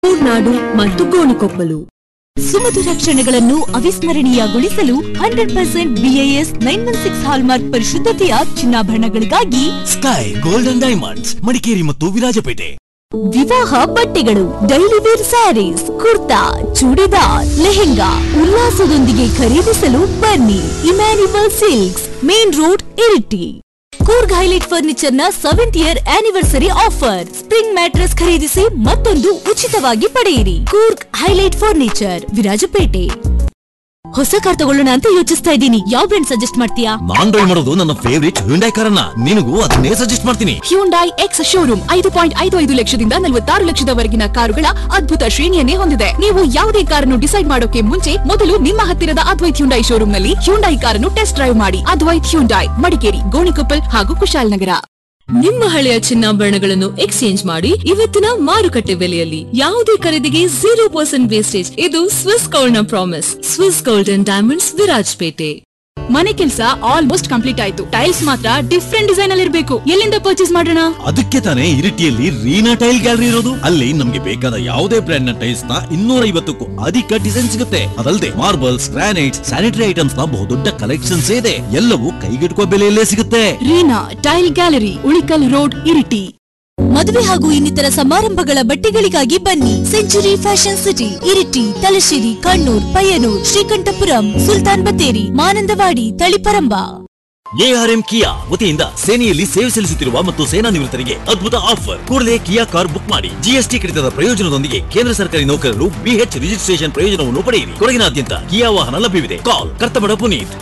ಮೂರ್ನಾಡು ಮತ್ತು ಗೋಣಿಕೊಪ್ಪಲು ಸುಮಧುರ ಕ್ಷಣಗಳನ್ನು ಅವಿಸ್ಮರಣೀಯಗೊಳಿಸಲು 100% BIS 916 hallmark ಪರಿಶುದ್ಧತೆಯ ಚಿನ್ನಾಭರಣಗಳಿಗಾಗಿ sky golden diamonds Madikeri ಮತ್ತು ವಿರಾಜಪೇಟೆ. ವಿವಾಹ ಬಟ್ಟೆಗಳು, ಡೈಲಿ ವೇರ್ ಸ್ಯಾರೀಸ್, ಕುರ್ತಾ, ಚೂಡಿದಾರ್, ಲೆಹೆಂಗಾ ಉಲ್ಲಾಸದೊಂದಿಗೆ ಖರೀದಿಸಲು ಬನ್ನಿ. Emmanuel silks, main road, Iritty. Coorg highlight furniture ನ 7th year anniversary offer. Spring mattress ಖರೀದಿಸಿ ಮತ್ತೊಂದು ಉಚಿತವಾಗಿ ಪಡೆಯಿರಿ. Coorg highlight furniture, Virajpet. ಹೊಸ ಕಾರ್ ತಗೊಳ್ಳೋಣ ಅಂತ ಯೋಚಿಸ್ತಾ ಇದ್ದೀನಿ. ಯಾವ ಬ್ರ್ಯಾಂಡ್ ಸಜೆಸ್ಟ್ ಮಾಡ್ತೀಯಾ? ನಾನ್ ಡ್ರೈವ್ ಮಾಡೋದು ನನ್ನ ಫೇವರಿಟ್ ಹ್ಯುಂಡೈ ಕಾರನ್ನ. ನಿನಗೂ ಅದನ್ನೇ ಸಜೆಸ್ಟ್ ಮಾಡ್ತೀನಿ. ಹ್ಯುಂಡೈ ಎಕ್ಸ್ ಶೋರೂಮ್ 5.55 ಲಕ್ಷದಿಂದ 46 ಲಕ್ಷದವರೆಗಿನ ಕಾರುಗಳ ಅದ್ಭುತ ಶ್ರೇಣಿಯನ್ನೇ ಹೊಂದಿದೆ. ನೀವು ಯಾವುದೇ ಕಾರನ್ನು ಡಿಸೈಡ್ ಮಾಡೋಕೆ ಮುಂಚೆ ಮೊದಲು ನಿಮ್ಮ ಹತ್ತಿರದ ಅದ್ವೈತ್ ಹ್ಯುಂಡೈ ಶೋರೂಮ್ ನಲ್ಲಿ ಹ್ಯುಂಡೈ ಕಾರನ್ನು ಟೆಸ್ಟ್ ಡ್ರೈವ್ ಮಾಡಿ. ಅದ್ವೈತ್ ಹ್ಯುಂಡೈ, ಮಡಿಕೇರಿ, ಗೋಣಿಕೊಪ್ಪಲ್ ಹಾಗೂ ಕುಶಾಲನಗರ. ನಿಮ್ಮ ಹಳೆಯ ಚಿನ್ನಾಭರಣಗಳನ್ನು ಎಕ್ಸ್ಚೇಂಜ್ ಮಾಡಿ ಇವತ್ತಿನ ಮಾರುಕಟ್ಟೆ ಬೆಲೆಯಲ್ಲಿ ಯಾವುದೇ ಖರೀದಿಗೆ 0% ವೇಸ್ಟೇಜ್. ಇದು ಸ್ವಿಸ್ ಗೋಲ್ಡ್ ನ promise. Swiss gold and diamonds, Virajpet. ಮನೆ ಕೆಲಸ ಆಲ್ಮೋಸ್ಟ್ ಕಂಪ್ಲೀಟ್ ಆಯ್ತು. ಟೈಲ್ಸ್ ಮಾತ್ರ ಡಿಫ್ರೆಂಟ್ ಡಿಸೈನ್ ಅಲ್ಲಿ ಇರಬೇಕು. ಎಲ್ಲಿಂದ ಪರ್ಚೇಸ್ ಮಾಡೋಣ? ಅದಕ್ಕೆ ತಾನೇ ಇರಿಟಿಯಲ್ಲಿ ರೀನಾ ಟೈಲ್ ಗ್ಯಾಲರಿ ಇರೋದು. ಅಲ್ಲಿ ನಮ್ಗೆ ಬೇಕಾದ ಯಾವುದೇ ಬ್ರ್ಯಾಂಡ್ ನ ಟೈಲ್ಸ್ ನ 250ಕ್ಕೂ ಅಧಿಕ ಡಿಸೈನ್ ಸಿಗುತ್ತೆ. ಅದಲ್ಲದೆ ಮಾರ್ಬಲ್ಸ್, ಗ್ರಾನೈಟ್ಸ್, ಸ್ಯಾನಿಟರಿ ಐಟಮ್ಸ್ ನ ಬಹುದೊಡ್ಡ ಕಲೆಕ್ಷನ್ಸ್ ಇದೆ. ಎಲ್ಲವೂ ಕೈಗೆಟುಕುವ ಬೆಲೆಯಲ್ಲೇ ಸಿಗುತ್ತೆ. Reena tail gallery, Ulikkal road, Iritty. ಮದುವೆ ಹಾಗೂ ಇನ್ನಿತರ ಸಮಾರಂಭಗಳ ಬಟ್ಟೆಗಳಿಗಾಗಿ ಬನ್ನಿ. Century fashion city, Iritty, Thalassery, Kannur, Payyanur, Sreekandapuram, Sultan Battery, Manandavadi, Taliparamba. ARM ಕಿಯಾ ವತಿಯಿಂದ ಸೇನೆಯಲ್ಲಿ ಸೇವೆ ಸಲ್ಲಿಸುತ್ತಿರುವ ಮತ್ತು ಸೇನಾ ನಿವೃತ್ತರಿಗೆ ಅದ್ಭುತ ಆಫರ್. ಕೂಡಲೇ ಕಿಯಾ ಕಾರ್ ಬುಕ್ ಮಾಡಿ. GST ಕಡಿತದ ಪ್ರಯೋಜನದೊಂದಿಗೆ ಕೇಂದ್ರ ಸರ್ಕಾರಿ ನೌಕರರು BH ರಿಜಿಸ್ಟ್ರೇಷನ್ ಪ್ರಯೋಜನವನ್ನು ಪಡೆಯಿರಿ. ಕೊಡಗಿನಾದ್ಯಂತ ಕಿಯಾ ವಾಹನ ಲಭ್ಯವಿದೆ. ಕಾಲ್ ಕರ್ತಮಡ ಪುನೀತ್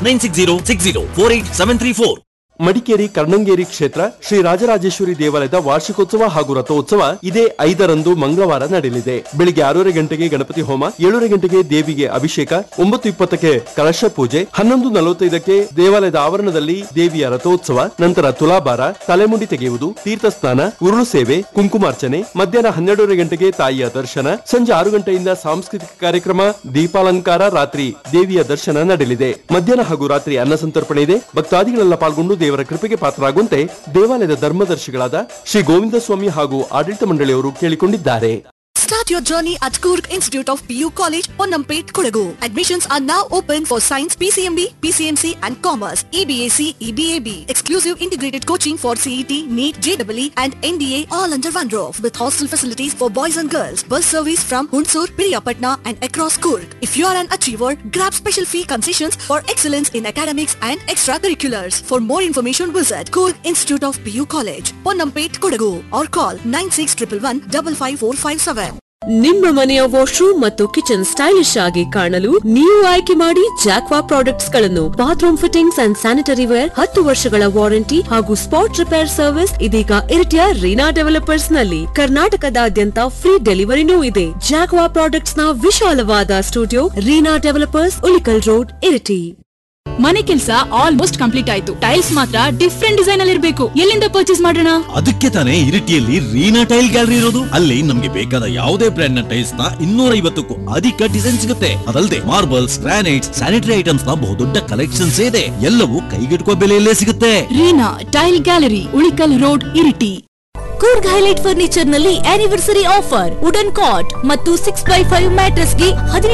9606048734. ಮಡಿಕೇರಿ ಕರ್ಣಂಗೇರಿ ಕ್ಷೇತ್ರ ಶ್ರೀ ರಾಜರಾಜೇಶ್ವರಿ ದೇವಾಲಯದ ವಾರ್ಷಿಕೋತ್ಸವ ಹಾಗೂ ರಥೋತ್ಸವ ಇದೇ 5ರಂದು ಮಂಗಳವಾರ ನಡೆಯಲಿದೆ. ಬೆಳಿಗ್ಗೆ 6:30 ಗಂಟೆಗೆ ಗಣಪತಿ ಹೋಮ, 7:30 ಗಂಟೆಗೆ ದೇವಿಗೆ ಅಭಿಷೇಕ, 9:20ಕ್ಕೆ ಕಲಶ ಪೂಜೆ, 11:45ಕ್ಕೆ ದೇವಾಲಯದ ಆವರಣದಲ್ಲಿ ದೇವಿಯ ರಥೋತ್ಸವ, ನಂತರ ತುಲಾಭಾರ, ತಲೆಮುಂಡಿ ತೆಗೆಯುವುದು, ತೀರ್ಥ ಸ್ನಾನ, ಉರುಳು ಸೇವೆ, ಕುಂಕುಮಾರ್ಚನೆ, ಮಧ್ಯಾಹ್ನ 12:30 ಗಂಟೆಗೆ ತಾಯಿಯ ದರ್ಶನ, ಸಂಜೆ 6 ಗಂಟೆಯಿಂದ ಸಾಂಸ್ಕೃತಿಕ ಕಾರ್ಯಕ್ರಮ, ದೀಪಾಲಂಕಾರ, ರಾತ್ರಿ ದೇವಿಯ ದರ್ಶನ ನಡೆಯಲಿದೆ. ಮಧ್ಯಾಹ್ನ ಹಾಗೂ ರಾತ್ರಿ ಅನ್ನ ಸಂತರ್ಪಣೆ ಇದೆ. ಭಕ್ತಾದಿಗಳೆಲ್ಲ ಪಾಲ್ಗೊಂಡು ದೇವರ ಕೃಪೆಗೆ ಪಾತ್ರರಾಗುವಂತೆ ದೇವಾಲಯದ ಧರ್ಮದರ್ಶಿಗಳಾದ ಶ್ರೀ ಗೋವಿಂದ ಸ್ವಾಮಿ ಹಾಗೂ ಆಡಳಿತ ಮಂಡಳಿಯವರು ಕೇಳಿಕೊಂಡಿದ್ದಾರೆ. Start your journey at Coorg Institute of PU College, Ponnampet, Kodagu. Admissions are now open for Science, PCMB, PCMC and Commerce, EBAC, EBAB. Exclusive integrated coaching for CET, NEET, JEE and NDA all under one roof with hostel facilities for boys and girls. Bus service from Hunsur, Piriyapatna and across Coorg. If you are an achiever, grab special fee concessions for excellence in academics and extracurriculars. For more information visit Coorg Institute of PU College, Ponnampet, Kodagu or call 9611 55457. ನಿಮ್ಮ ಮನೆಯ washroom ಮತ್ತು kitchen stylish ಆಗಿ ಕಾಣಲು ನೀವು ಆಯ್ಕೆ ಮಾಡಿ ಜಾಕ್ವಾ products ಗಳನ್ನು. Bathroom fittings and sanitary wear, 10 ವರ್ಷಗಳ ವಾರಂಟಿ ಹಾಗೂ ಸ್ಪಾಟ್ ರಿಪೇರ್ ಸರ್ವಿಸ್ ಇದೀಗ ಇರಿಟಿಯ ರೀನಾ ಡೆವಲಪರ್ಸ್ ನಲ್ಲಿ. ಕರ್ನಾಟಕದಾದ್ಯಂತ ಫ್ರೀ ಡೆಲಿವರಿನೂ ಇದೆ. ಜಾಕ್ವಾ ಪ್ರಾಡಕ್ಟ್ಸ್ ನ ವಿಶಾಲವಾದ studio, Reena developers, Ulikkal road, Iritty. ಮನೆ ಕೆಲಸ ಆಲ್ಮೋಸ್ಟ್ ಕಂಪ್ಲೀಟ್ ಆಯ್ತು. ಟೈಲ್ಸ್ ಮಾತ್ರ ಡಿಫ್ರೆಂಟ್ ಡಿಸೈನ್ ಅಲ್ಲಿ ಇರಬೇಕು. ಎಲ್ಲಿಂದ ಪರ್ಚೇಸ್ ಮಾಡೋಣ? ಅದಕ್ಕೆ ತಾನೇ ಇರಿಟಿಯಲ್ಲಿ ರೀನಾ ಟೈಲ್ ಗ್ಯಾಲರಿ ಇರೋದು. ಅಲ್ಲಿ ನಮ್ಗೆ ಬೇಕಾದ ಯಾವುದೇ ಬ್ರ್ಯಾಂಡ್ ನ ಟೈಲ್ಸ್ ನ 250ಕ್ಕೂ ಅಧಿಕ ಡಿಸೈನ್ ಸಿಗುತ್ತೆ. ಅದಲ್ಲದೆ ಮಾರ್ಬಲ್ಸ್, ಗ್ರಾನೈಟ್ಸ್, ಸ್ಯಾನಿಟರಿ ಐಟಮ್ಸ್ ನ ಬಹುದೊಡ್ಡ ಕಲೆಕ್ಷನ್ಸ್ ಇದೆ. ಎಲ್ಲವೂ ಕೈಗೆಟುಕುವ ಬೆಲೆಯಲ್ಲೇ ಸಿಗುತ್ತೆ. Reena tail gallery, Ulikkal road, Iritty. Coorg highlight furniture ನಲ್ಲಿ ಆನಿವರ್ಸರಿ ಆಫರ್. ವುಡನ್ ಕಾಟ್ ಮತ್ತು 6x5 ಮ್ಯಾಟ್ರೆಸ್ ಗೆ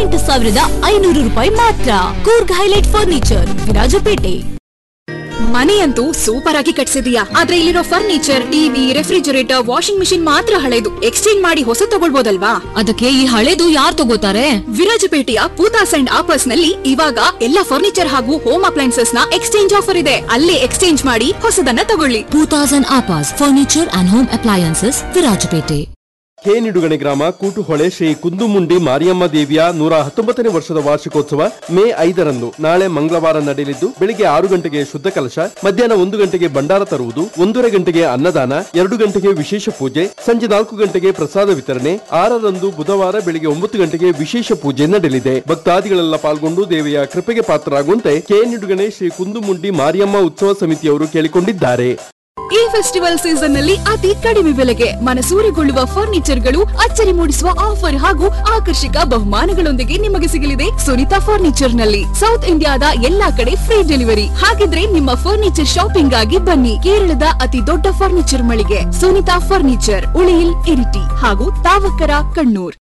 18,500 ರೂಪಾಯಿ ಮಾತ್ರ. Coorg highlight furniture, Virajpet. ಮನೆಯಂತೂ super ಆಗಿ ಕಟ್ಸಿದೀಯಾ, ಆದ್ರೆ ಇಲ್ಲಿರೋ furniture, TV, refrigerator, washing machine ಮಾತ್ರ ಹಳೆದು. ಎಕ್ಸ್ಚೇಂಜ್ ಮಾಡಿ ಹೊಸ ತಗೊಳ್ಬೋದಲ್ವಾ? ಅದಕ್ಕೆ ಈ ಹಳೆದು ಯಾರು ತಗೋತಾರೆ? ವಿರಾಜಪೇಟೆಯ ಪೂತಾಸ್ ಅಂಡ್ ಆಪರ್ಸ್ ನಲ್ಲಿ ಇವಾಗ ಎಲ್ಲ ಫರ್ನಿಚರ್ ಹಾಗೂ ಹೋಮ್ ಅಪ್ಲೈನ್ಸಸ್ ನ ಎಕ್ಸ್ಚೇಂಜ್ ಆಫರ್ ಇದೆ. ಅಲ್ಲೇ ಎಕ್ಸ್ಚೇಂಜ್ ಮಾಡಿ ಹೊಸದನ್ನ ತಗೊಳ್ಳಿ. Poothas and ಆಪರ್ಸ್ furniture and home appliances, Virajpet. K Nidugane ಗ್ರಾಮ ಕೂಟುಹೊಳೆ ಶ್ರೀ ಕುಂದುಮುಂಡಿ ಮಾರಿಯಮ್ಮ ದೇವಿಯ 119ನೇ ವರ್ಷದ ವಾರ್ಷಿಕೋತ್ಸವ ಮೇ 5ರಂದು ನಾಳೆ ಮಂಗಳವಾರ ನಡೆಯಲಿದ್ದು, ಬೆಳಿಗ್ಗೆ 6 ಗಂಟೆಗೆ ಶುದ್ಧ ಕಲಶ, ಮಧ್ಯಾಹ್ನ 1 ಗಂಟೆಗೆ ಭಂಡಾರ ತರುವುದು, 1:30 ಗಂಟೆಗೆ ಅನ್ನದಾನ, 2 ಗಂಟೆಗೆ ವಿಶೇಷ ಪೂಜೆ, ಸಂಜೆ 4 ಗಂಟೆಗೆ ಪ್ರಸಾದ ವಿತರಣೆ. 6ರಂದು ಬುಧವಾರ ಬೆಳಿಗ್ಗೆ 9 ಗಂಟೆಗೆ ವಿಶೇಷ ಪೂಜೆ ನಡೆಯಲಿದೆ. ಭಕ್ತಾದಿಗಳೆಲ್ಲ ಪಾಲ್ಗೊಂಡು ದೇವಿಯ ಕೃಪೆಗೆ ಪಾತ್ರರಾಗುವಂತೆ ಕೆ ನಿಡುಗಣೆ ಶ್ರೀ ಕುಂದುಮುಂಡಿ ಮಾರಿಯಮ್ಮ ಉತ್ಸವ ಸಮಿತಿಯವರು ಕೇಳಿಕೊಂಡಿದ್ದಾರೆ. ಈ ಫೆಸ್ಟಿವಲ್ ಸೀಸನ್ ನಲ್ಲಿ ಅತಿ ಕಡಿಮೆ ಬೆಲೆಗೆ ಮನಸೂರೆಗೊಳ್ಳುವ ಫರ್ನಿಚರ್ ಗಳು, ಅಚ್ಚರಿ ಮೂಡಿಸುವ ಆಫರ್ ಹಾಗೂ ಆಕರ್ಷಕ ಬಹುಮಾನಗಳೊಂದಿಗೆ ನಿಮಗೆ ಸಿಗಲಿದೆ ಸುನಿತಾ ಫರ್ನಿಚರ್ ನಲ್ಲಿ. ಸೌತ್ ಇಂಡಿಯಾದ ಎಲ್ಲಾ ಕಡೆ ಫ್ರೀ ಡೆಲಿವರಿ. ಹಾಗಿದ್ರೆ ನಿಮ್ಮ ಫರ್ನಿಚರ್ ಶಾಪಿಂಗ್ ಆಗಿ ಬನ್ನಿ. ಕೇರಳದ ಅತಿ ದೊಡ್ಡ ಫರ್ನಿಚರ್ ಮಳಿಗೆ ಸುನಿತಾ ಫರ್ನಿಚರ್, ಉಳಿಯಿಲ್, ಇರಿಟಿ ಹಾಗೂ ತಾವಕರ, ಕಣ್ಣೂರ್.